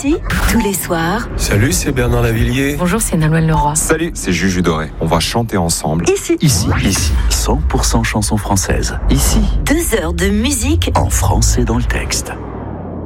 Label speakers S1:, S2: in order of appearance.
S1: Ici, tous les soirs.
S2: Salut, c'est Bernard Lavillier.
S3: Bonjour, c'est Nolwenn Leroy.
S4: Salut, c'est Juju Doré. On va chanter ensemble.
S1: Ici.
S5: 100% chansons françaises. Ici.
S1: 2 heures de musique
S5: en français dans le texte.